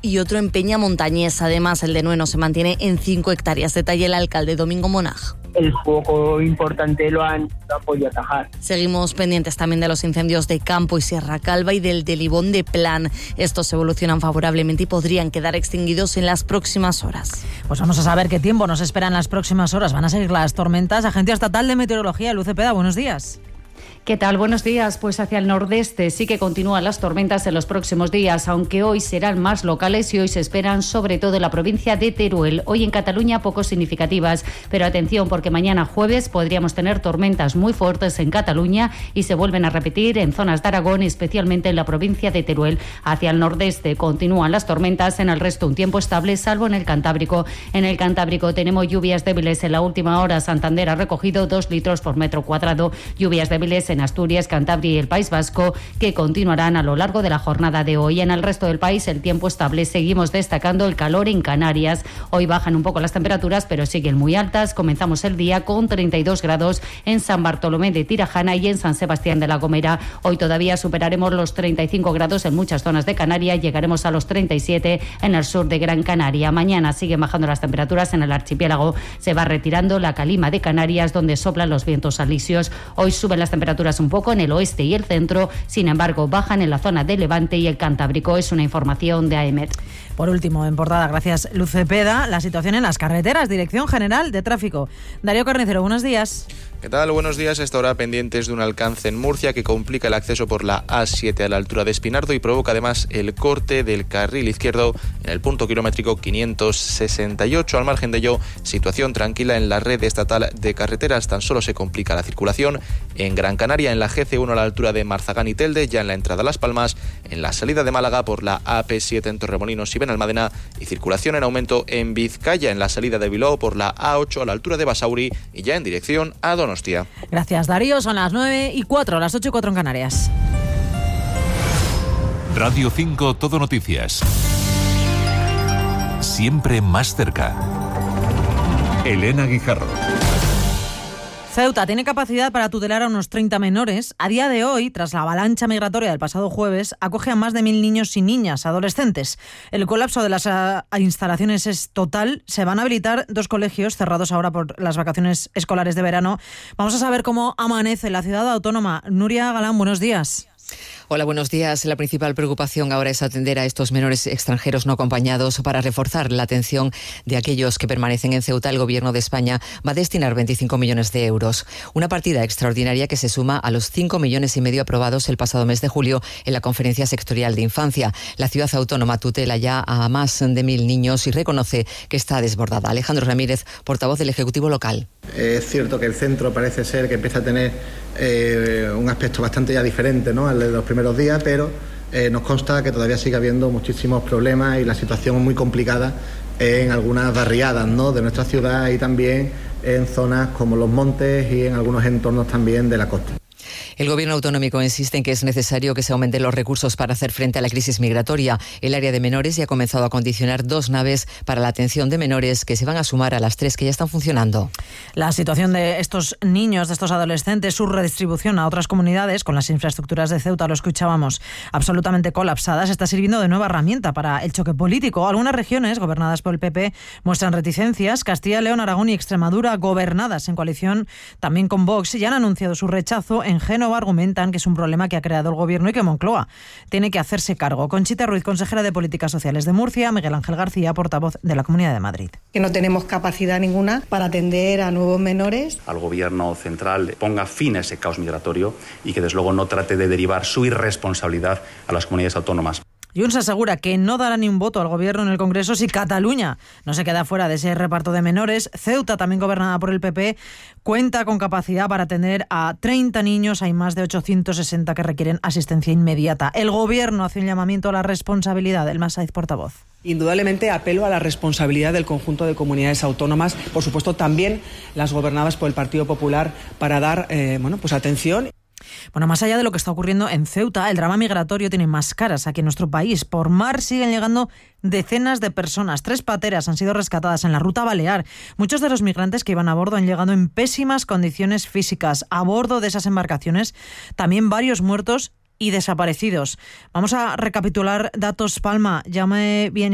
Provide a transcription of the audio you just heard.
y otro en Peña Montañés. Además, el denueno se mantiene en 5 hectáreas. Detalla el alcalde Domingo Monaj. El foco importante lo han podido atajar. Seguimos pendientes también de los incendios de Campo y Sierra Calva y del de Libón de Plan. Estos evolucionan favorablemente y podrían quedar extinguidos en las próximas horas. Pues vamos a saber qué tiempo nos espera en las próximas horas. Van a seguir las tormentas. Agencia Estatal de Meteorología, Luz Cepeda, buenos días. ¿Qué tal? Buenos días. Pues hacia el nordeste sí que continúan las tormentas en los próximos días, aunque hoy serán más locales y hoy se esperan sobre todo en la provincia de Teruel. Hoy en Cataluña poco significativas, pero atención porque mañana jueves podríamos tener tormentas muy fuertes en Cataluña y se vuelven a repetir en zonas de Aragón, especialmente en la provincia de Teruel. Hacia el nordeste continúan las tormentas, en el resto un tiempo estable, salvo en el Cantábrico. En el Cantábrico tenemos lluvias débiles. En la última hora Santander ha recogido 2 litros por metro cuadrado. Lluvias débiles en Asturias, Cantabria y el País Vasco, que continuarán a lo largo de la jornada de hoy. En el resto del país el tiempo estable. Seguimos destacando el calor en Canarias. Hoy bajan un poco las temperaturas, pero siguen muy altas. Comenzamos el día con 32 grados en San Bartolomé de Tirajana y en San Sebastián de la Gomera. Hoy todavía superaremos los 35 grados en muchas zonas de Canarias. Llegaremos a los 37 en el sur de Gran Canaria. Mañana siguen bajando las temperaturas en el archipiélago. Se va retirando la calima de Canarias, donde soplan los vientos alisios. Hoy suben las temperaturas un poco en el oeste y el centro, sin embargo bajan en la zona de Levante y el Cantábrico. Es una información de AEMET. Por último, en portada, gracias Luz Cepeda, la situación en las carreteras, Dirección General de Tráfico. Darío Carnicero, buenos días. ¿Qué tal? Buenos días. Esta hora pendientes de un alcance en Murcia que complica el acceso por la A7 a la altura de Espinardo y provoca además el corte del carril izquierdo en el punto kilométrico 568. Al margen de ello, situación tranquila en la red estatal de carreteras. Tan solo se complica la circulación en Gran Canaria, en la GC1 a la altura de Marzagán y Telde, ya en la entrada a Las Palmas, en la salida de Málaga por la AP7 en Torremolinos y Benalmádena, y circulación en aumento en Vizcaya, en la salida de Bilbao por la A8 a la altura de Basauri y ya en dirección a Donostia. Gracias, Darío. Son las 9:04, las 8:04 en Canarias. Radio 5 Todo Noticias. Siempre más cerca. Elena Guijarro. Ceuta tiene capacidad para tutelar a unos 30 menores. A día de hoy, tras la avalancha migratoria del pasado jueves, acoge a más de 1.000 niños y niñas, adolescentes. El colapso de las instalaciones es total. Se van a habilitar 2 colegios cerrados ahora por las vacaciones escolares de verano. Vamos a saber cómo amanece la ciudad autónoma. Nuria Galán, buenos días. Hola, buenos días. La principal preocupación ahora es atender a estos menores extranjeros no acompañados. Para reforzar la atención de aquellos que permanecen en Ceuta, el Gobierno de España va a destinar 25 millones de euros. Una partida extraordinaria que se suma a los 5,5 millones aprobados el pasado mes de julio en la Conferencia Sectorial de Infancia. La ciudad autónoma tutela ya a más de 1.000 niños y reconoce que está desbordada. Alejandro Ramírez, portavoz del Ejecutivo local. Es cierto que el centro parece ser que empieza a tener un aspecto bastante ya diferente, ¿no?, al de los primeros días, pero nos consta que todavía sigue habiendo muchísimos problemas y la situación es muy complicada en algunas barriadas, ¿no?, de nuestra ciudad y también en zonas como Los Montes y en algunos entornos también de la costa. El Gobierno autonómico insiste en que es necesario que se aumenten los recursos para hacer frente a la crisis migratoria. El área de menores ya ha comenzado a acondicionar 2 naves para la atención de menores que se van a sumar a las 3 que ya están funcionando. La situación de estos niños, de estos adolescentes, su redistribución a otras comunidades, con las infraestructuras de Ceuta, lo escuchábamos, absolutamente colapsadas, está sirviendo de nueva herramienta para el choque político. Algunas regiones, gobernadas por el PP, muestran reticencias. Castilla, León, Aragón y Extremadura, gobernadas en coalición también con Vox, ya han anunciado su rechazo. En Génova argumentan que es un problema que ha creado el Gobierno y que Moncloa tiene que hacerse cargo. Conchita Ruiz, consejera de Políticas Sociales de Murcia, Miguel Ángel García, portavoz de la Comunidad de Madrid. Que no tenemos capacidad ninguna para atender a nuevos menores. Al Gobierno central ponga fin a ese caos migratorio y que desde luego no trate de derivar su irresponsabilidad a las comunidades autónomas. Junts asegura que no dará ni un voto al Gobierno en el Congreso si Cataluña no se queda fuera de ese reparto de menores. Ceuta, también gobernada por el PP, cuenta con capacidad para atender a 30 niños. Hay más de 860 que requieren asistencia inmediata. El Gobierno hace un llamamiento a la responsabilidad. Elma Saiz, portavoz. Indudablemente apelo a la responsabilidad del conjunto de comunidades autónomas, por supuesto también las gobernadas por el Partido Popular, para dar atención. Bueno, más allá de lo que está ocurriendo en Ceuta, el drama migratorio tiene más caras aquí en nuestro país. Por mar siguen llegando decenas de personas. 3 pateras han sido rescatadas en la ruta balear. Muchos de los migrantes que iban a bordo han llegado en pésimas condiciones físicas. A bordo de esas embarcaciones también varios muertos y desaparecidos. Vamos a recapitular datos, Palma. Ya me viene